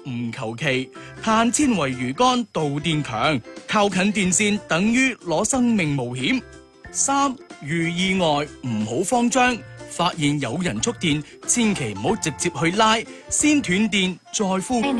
唔求其，碳纖維魚竿導電強，靠近電線等於攞生命冒險。3. 遇意外唔好慌張，發現有人觸電，千祈唔好直接去拉，先斷電再呼。